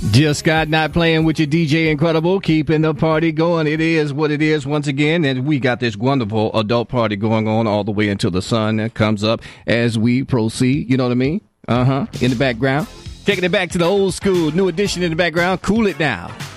Jill Scott not playing with your DJ Incredible, keeping the party going. It is what it is once again, and we got this wonderful adult party going on all the way until the sun comes up as we proceed. You know what I mean? In the background. Taking it back to the old school, new edition in the background. Cool it down.